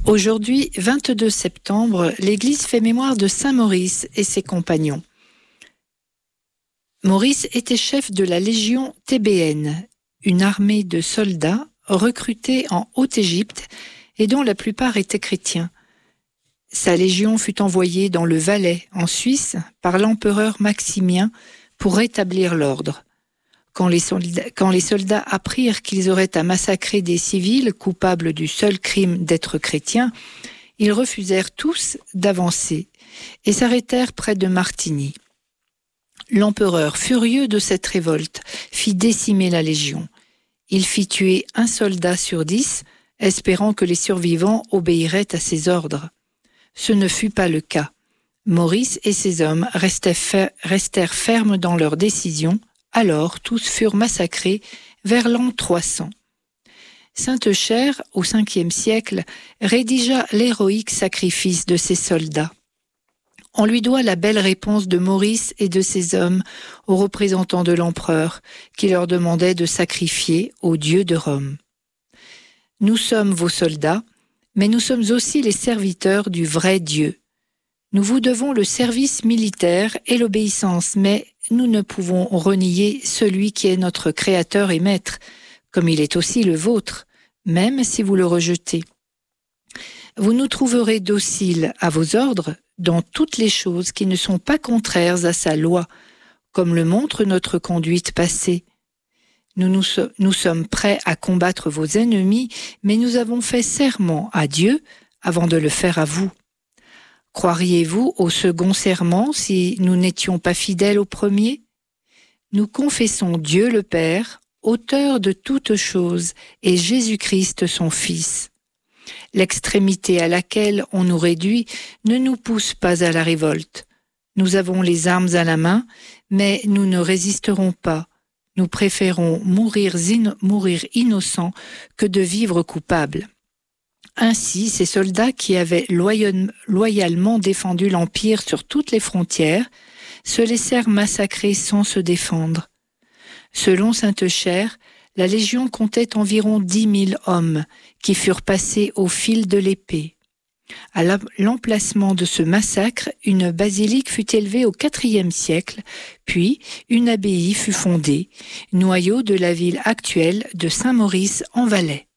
Aujourd'hui, 22 septembre, l'Église fait mémoire de Saint Maurice et ses compagnons. Maurice était chef de la Légion thébaine, une armée de soldats recrutés en Haute-Égypte et dont la plupart étaient chrétiens. Sa légion fut envoyée dans le Valais, en Suisse, par l'empereur Maximien pour rétablir l'ordre. Quand les soldats apprirent qu'ils auraient à massacrer des civils coupables du seul crime d'être chrétiens, ils refusèrent tous d'avancer et s'arrêtèrent près de Martigny. L'empereur, furieux de cette révolte, fit décimer la légion. Il fit tuer 1 soldat sur 10, espérant que les survivants obéiraient à ses ordres. Ce ne fut pas le cas. Maurice et ses hommes restèrent fermes dans leur décision. Alors tous furent massacrés vers l'an 300. Sainte Chère, au Ve siècle, rédigea l'héroïque sacrifice de ses soldats. On lui doit la belle réponse de Maurice et de ses hommes aux représentants de l'empereur, qui leur demandait de sacrifier au Dieu de Rome. Nous sommes vos soldats, mais nous sommes aussi les serviteurs du vrai Dieu. Nous vous devons le service militaire et l'obéissance, mais nous ne pouvons renier celui qui est notre Créateur et Maître, comme il est aussi le vôtre, même si vous le rejetez. Vous nous trouverez dociles à vos ordres dans toutes les choses qui ne sont pas contraires à sa loi, comme le montre notre conduite passée. Nous sommes prêts à combattre vos ennemis, mais nous avons fait serment à Dieu avant de le faire à vous. Croiriez-vous au second serment si nous n'étions pas fidèles au premier ? Nous confessons Dieu le Père, auteur de toutes choses, et Jésus-Christ son Fils. L'extrémité à laquelle on nous réduit ne nous pousse pas à la révolte. Nous avons les armes à la main, mais nous ne résisterons pas. Nous préférons mourir innocents que de vivre coupables. Ainsi, ces soldats qui avaient loyalement défendu l'Empire sur toutes les frontières se laissèrent massacrer sans se défendre. Selon Sainte Chère, la Légion comptait environ 10 000 hommes qui furent passés au fil de l'épée. À l'emplacement de ce massacre, une basilique fut élevée au IVe siècle, puis une abbaye fut fondée, noyau de la ville actuelle de Saint-Maurice en Valais.